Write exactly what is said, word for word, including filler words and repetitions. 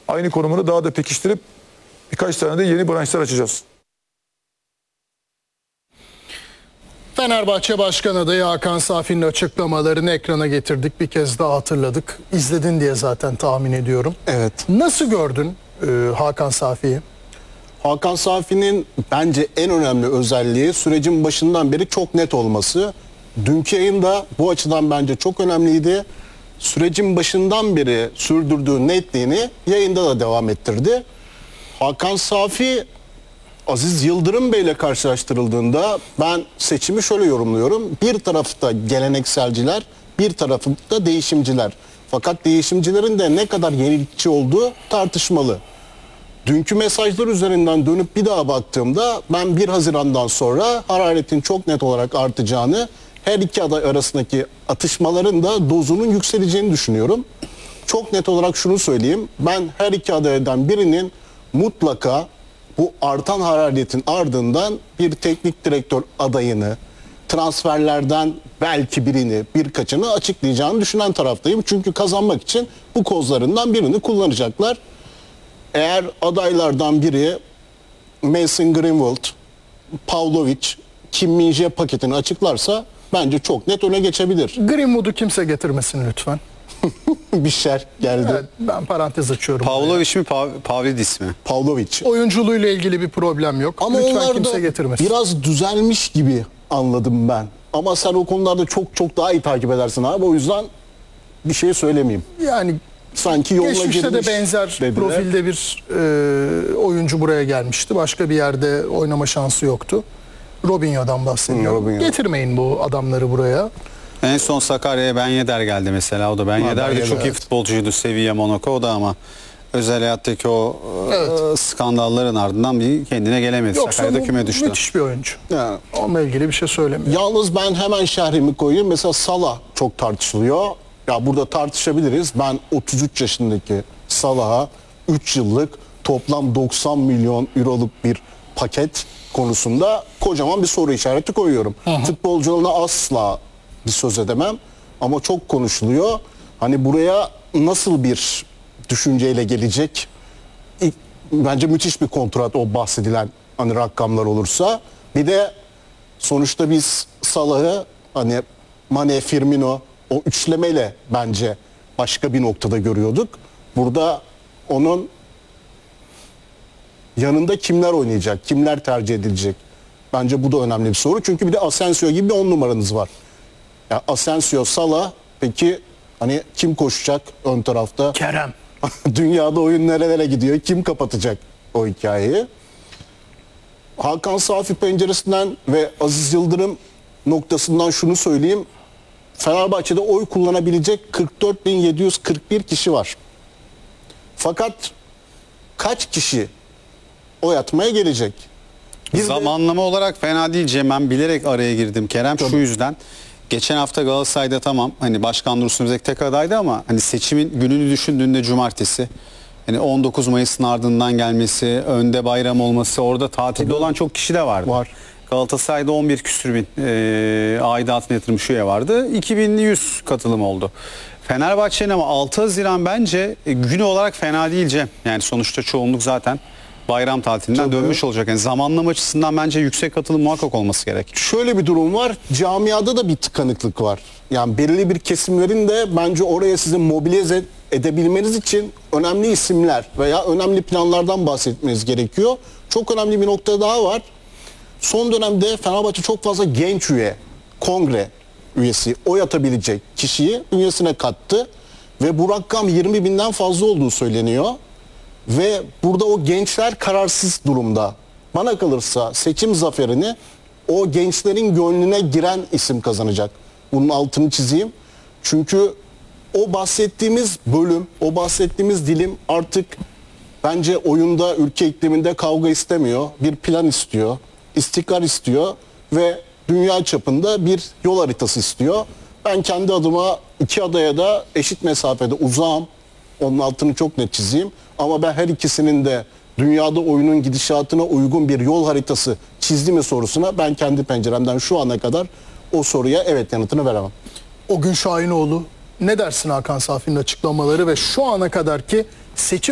aynı konumunu daha da pekiştirip birkaç tane de yeni branşlar açacağız. Fenerbahçe Başkan adayı Hakan Safi'nin açıklamalarını ekrana getirdik. Bir kez daha hatırladık. İzledin diye zaten tahmin ediyorum. Evet. Nasıl gördün e, Hakan Safi'yi? Hakan Safi'nin bence en önemli özelliği sürecin başından beri çok net olması. Dünkü yayın da bu açıdan bence çok önemliydi. Sürecin başından beri sürdürdüğü netliğini yayında da devam ettirdi. Hakan Safi Aziz Yıldırım Bey ile karşılaştırıldığında ben seçimi şöyle yorumluyorum. Bir tarafta gelenekselciler, bir tarafta değişimciler. Fakat değişimcilerin de ne kadar yenilikçi olduğu tartışmalı. Dünkü mesajlar üzerinden dönüp bir daha baktığımda ben bir Haziran'dan sonra hararetin çok net olarak artacağını, her iki aday arasındaki atışmaların da dozunun yükseleceğini düşünüyorum. Çok net olarak şunu söyleyeyim. Ben her iki adaydan birinin mutlaka bu artan hararetin ardından bir teknik direktör adayını, transferlerden belki birini, birkaçını açıklayacağını düşünen taraftayım. Çünkü kazanmak için bu kozlarından birini kullanacaklar. Eğer adaylardan biri Mason Greenwood, Pavlovic, Kim Min-jae paketini açıklarsa bence çok net öne geçebilir. Greenwood'u kimse getirmesin lütfen. Bir şer geldi. Evet, ben parantez açıyorum. Pavlovic mi Pav Pavlidis mi? Pavlovic. Oyunculuğuyla ilgili bir problem yok. Ama lütfen onlar kimse da getirmesin. biraz düzelmiş gibi anladım ben. Ama sen o konularda çok çok daha iyi takip edersin abi. O yüzden bir şey söylemeyeyim. Yani sanki yoluna geçmişte girmiş de benzer dediler. profilde bir e, oyuncu buraya gelmişti. Başka bir yerde oynama şansı yoktu. Robinho'dan bahsediyorum. Robinho. Getirmeyin bu adamları buraya. En son Sakarya'ya Ben Yedder geldi mesela. O da Ben Yedder de Ben çok Yedder, iyi futbolcuydu. Sevilla, Monaco o da ama özel hayattaki o Evet. e, skandalların ardından bir kendine gelemedi. Yoksa Sakarya'da bu küme düştü. müthiş bir oyuncu. Yani, Onunla ilgili bir şey söylemiyorum. yalnız ben hemen şehrimi koyayım. Mesela Salah çok tartışılıyor. Ya burada tartışabiliriz. Ben otuz üç yaşındaki Salah'a üç yıllık toplam doksan milyon euroluk bir paket konusunda kocaman bir soru işareti koyuyorum. Hı hı. Futbolcularına asla bir söz edemem ama çok konuşuluyor. Hani buraya nasıl bir düşünceyle gelecek? İlk, bence müthiş bir kontrat o bahsedilen hani rakamlar olursa. Bir de sonuçta biz Salah'ı hani Mane, Firmino o üçlemeyle bence başka bir noktada görüyorduk. Burada onun yanında kimler oynayacak, kimler tercih edilecek? Bence bu da önemli bir soru. Çünkü bir de Asensio gibi bir on numaranız var. Ya Asensio, Salah, peki hani kim koşacak ön tarafta? Kerem. Dünyada oyun nerelere gidiyor? Kim kapatacak o hikayeyi? Hakan Safi penceresinden ve Aziz Yıldırım noktasından şunu söyleyeyim. Fenerbahçe'de oy kullanabilecek kırk dört bin yedi yüz kırk bir kişi var. Fakat kaç kişi oy atmaya gelecek? Biz Zamanlama de... olarak fena değil Cem. Ben bilerek araya girdim Kerem. Tabii. Şu yüzden. Geçen hafta Galatasaray'da tamam hani Başkan Dursun Özbek tek adaydı ama hani seçimin gününü düşündüğünde cumartesi. Hani on dokuz Mayıs'ın ardından gelmesi, önde bayram olması, orada tatilde Tabii. olan çok kişi de vardı. Var. Galatasaray'da on bir küsür bin e, aidatını yatırmış üye vardı. iki bin yüz katılım oldu. Fenerbahçe'nin ama altı Haziran bence e, günü olarak fena değil Cem. Yani sonuçta çoğunluk zaten bayram tatilinden Tabii. dönmüş olacak. Yani zamanlama açısından bence yüksek katılım muhakkak olması gerek. Şöyle bir durum var. Camiada da bir tıkanıklık var. Yani belirli bir kesimlerin de bence oraya sizin mobilize edebilmeniz için önemli isimler veya önemli planlardan bahsetmeniz gerekiyor. Çok önemli bir nokta daha var. Son dönemde Fenerbahçe çok fazla genç üye, kongre üyesi, oy atabilecek kişiyi üyesine kattı. Ve bu rakam yirmi binden fazla olduğu söyleniyor. Ve burada o gençler kararsız durumda. Bana kalırsa seçim zaferini o gençlerin gönlüne giren isim kazanacak. Bunun altını çizeyim. Çünkü o bahsettiğimiz bölüm, o bahsettiğimiz dilim artık bence oyunda, ülke ikliminde kavga istemiyor. Bir plan istiyor, istikrar istiyor ve dünya çapında bir yol haritası istiyor. Ben kendi adıma iki adaya da eşit mesafede uzağım. Onun altını çok net çizeyim. Ama ben her ikisinin de dünyada oyunun gidişatına uygun bir yol haritası çizdi mi sorusuna ben kendi penceremden şu ana kadar o soruya evet yanıtını veremem. O gün Şahinoğlu ne dersin Hakan Safi'nin açıklamaları ve şu ana kadarki seçim